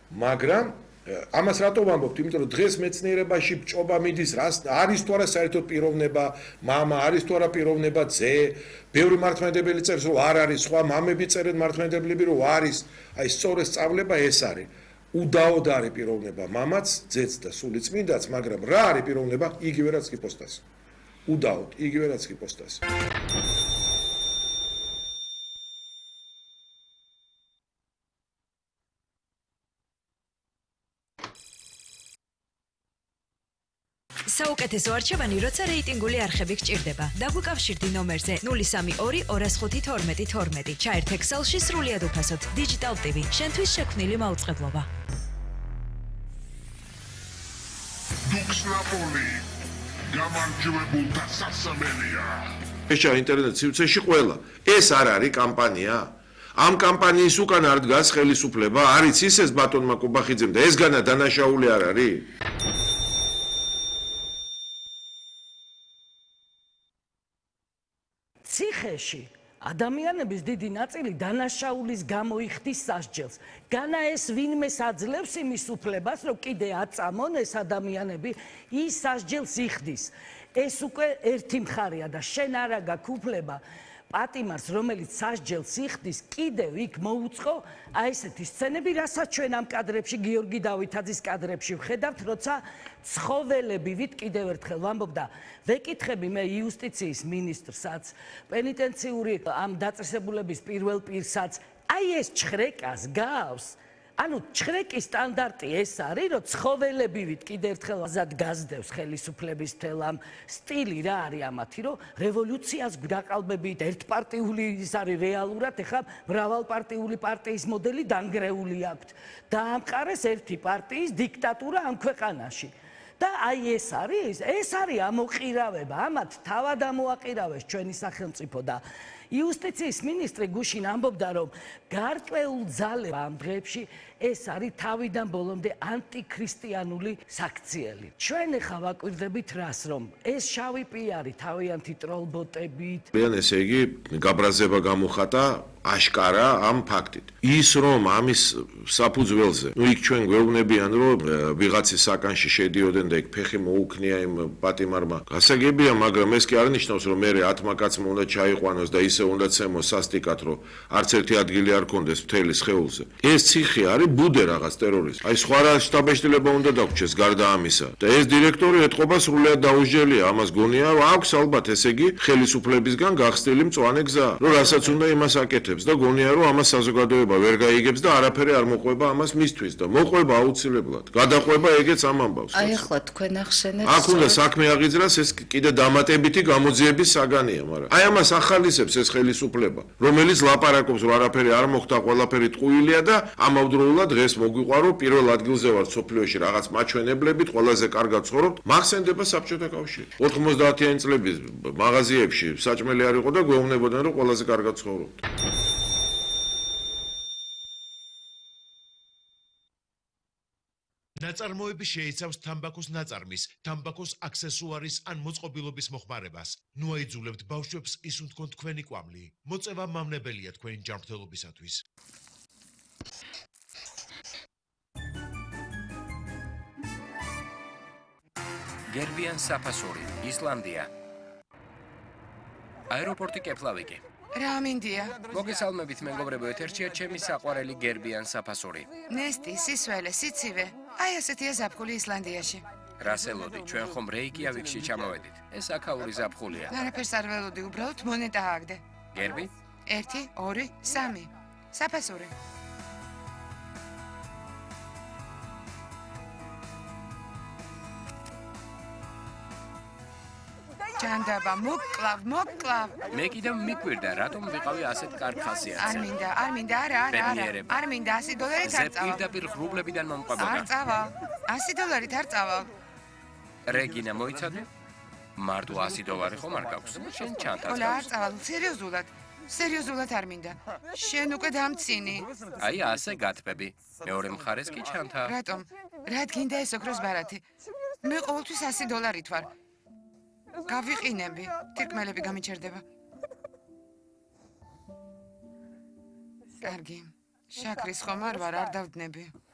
მაგრამ ამას რატო ვამბობთ? იმიტომ რომ დღეს მეცნიერებაში ბჭობა მიდის, არის თუ არა საერთოდ პიროვნება, მამა, არის თუ არა პიროვნება ძე, ბევრი მართლმადიდებელი წერს რომ არ არის, სხვა მამები წერენ მართლმადიდებლები რომ არის, აი სწორედ სწავლება ეს არის. უდაოდ არის პიროვნება მამაც, ძეც და სული წმინდაც, მაგრამ რა არის პიროვნება? იგივე რაც ჰიპოსტაზი. უდაოდ, იგივე რაც ჰიპოსტაზი. საუკეთესო არჩევანი, როცა რეიტინგული არხები გჭირდება. დაგვიკავშირდი ნომერზე 032 205 12 12. ჩაერთ Excel-ში სრულიად უფასოდ. Digital TV, შენთვის შექმნილი მაუწყებლობა. Dux Napoli, გამარჯვებულთა სასამელია. ეშა ინტერნეტ სივრცეში ყველა. ეს არ არის კამპანია? ამ კამპანიის უკან არ დგას ხელისუფლება? არის ისეს ბატონმა კუბახიძემ და ეს განა დანაშაული არ არის? ციხეში ადამიანების დიდი ნაწილი დანაშაულის გამო იხდის სასჯელს. განა ეს ვინმეს აძლევს იმის უფლებას, რომ კიდე აწამონ ეს ადამიანები, ის სასჯელს იხდის. ეს უკვე ერთი მხარეა და შენ არა გაქვს უფლება პატიმარს, რომელიც სასჯელს იხდის, კიდევ იქ მოუწყო აი ესეთი სცენები, რასაც ჩვენ ამ კადრებში, გიორგი დავითაძის კადრებში ვხედავთ, როცა ცხოველები ვით კიდევ ერთხელ ვამბობ და ვეკითხები მე იუსტიციის მინისტრსაც, პენიტენციური ამ დაწესებულების პირველ პირსაც, აი ეს ჩხრეკას გავს. ანუ ჩხრეკის სტანდარტი ეს არის, რომ ცხოველები ვით კიდევ ერთხელ აზად გაზდევს ხელისუფლების მთელ ამ სტილი რა არის ამათი, რომ რევოლუციას დაყალბებით ერთპარტიული ის არის რეალურად, ეხლა მრავალპარტიული პარტიის მოდელი დანგრეული აქვთ. დაამყარეს ერთი პარტიის დიქტატურა ამ ქვეყანაში. და აი ეს არის ამოყირავება, ამათ თავად ამოაყირავეს ჩვენი სახელმწიფო და იუსტიციის მინისტრი გუშინ ამბობდა, რომ გარკვეულ ძალებს ამ დღეებში ეს არის თავიდან ბოლომდე ანტიქრისტიანული საქციელი. ჩვენ ახლა ვაკვირდებით რას, რომ ეს შავი პიარი თავიანთი ტროლბოტებით. ესე იგი, გაბრაზება გამოხატა აშკარა ამ ფაქტით. ის რომ ამის საფუძველზე, იქ ჩვენ გვეუბნებიან, რომ ვიღაცის საკანში შედიოდნენ და იქ ფეხი მოუქნია იმ პატიმარმა. გასაგებია, მაგრამ ეს კი არ ნიშნავს, რომ მე 10 კაცმა უნდა ჩაიყვანოს და ისე უნდა ცემოს სასტიკად, რომ არც ერთი ადგილი არ კონდეს მთელი სხეულზე. ეს ციხე არის ბუდე რაღაც ტერორისტი. აი სხვა რა შტაბეშტილება უნდა დაგვრჩეს გარდა ამისა. და ეს დირექტორი ეთყობა სრულიად დაუსჯელია. ამას გონია, რომ აქვს ალბათ ესე იგი ხელისუფლებისგან გახსნილი მწვანე გზა, რომ რასაც უნდა იმას აკეთებს და გონია, რომ ამას საზოგადოება ვერ გაიგებს და არაფერი არ მოყვება ამას მისთვის და მოყვება აუცილებლად. გადაყვება ეგეც ამ ამბავს. აი ახლა თქვენ ახსენეთ. აქ უნდა საქმე აღიძრას, ეს კიდე დამატებითი გამოძიების საგანია, მაგრამ აი ამას ახალისებს ეს ხელისუფლება, რომელიც ლაპარაკობს, რომ არაფერი არ მოხდა, ყველაფერი ტყუილია და ამავდროულად დღეს მოგვიყვარო პირველ ადგილზე ვარ სოფლიოში რაღაც მაჩვენებლებით, ყველაზე კარგად ცხოვრობთ, მახსენდება საბჭოთა კავშირი. 90-იანი წლების მაღაზიებში საჭმელი არ იყო და გვეუბნებოდნენ, რომ ყველაზე კარგად ცხოვრობთ. ნაწარმოები შეიცავს თამბაქოს ნაწარმის, თამბაქოს აქსესუარის ან მოწყობილობის მოხმარებას. ნუ აიძულებთ ბავშვებს ისუნ თქვენ თქვენი კვამლი. მოწევა მამნებელია თქვენი ჯანმრთელობისათვის. გერბიან საფასური, ისლანდია. აეროპორტი კეფლავიკი. რა მინდია? მოგესალმებით მეგობრებო, ეთერშია ჩემი საყვარელი გერბიან საფასური. ნესტი, სისველე, სიცივე. აი ასეთია ზაფხული ისლანდიაში. რასელოდი, ჩვენ ხომ რეიკიავიკში ჩამოვედით. ეს აქაური ზაფხულია. არაფერს არ ველოდი, უბრალოდ მონეტა ააგდე. გერბი? 1, 2, 3. საფასური. ჯანდაბა, მოკლავ. მე კიდევ მიკვირდა, რატომ ვიყავი ასეთ კარგ ხასიათზე. არ მინდა, არა. არ მინდა, $100 არ წავალ. პირდაპირ ღრუბლებიდან მომყვებოდა. არ წავალ. $100 არ წავალ. რეგინა მოიცადე? მარტო $100 ხომ არ გაქვს? შენ ჩანთაც ოლა არ გაქვს. წავალ, სერიოზულად არ მინდა. შენ უკვე დამცინი. აი ასე გათბები. მეორე მხარეს კი ჩანთა. რატომ? რად გინდა ეს ოქროს ბარათი? მე ყოველთვის $100 ვარ. გავიყინები, თირკმელები გამიჩერდება. კარგი. შაქრის ხომ არ ვარ, არ დავდნები.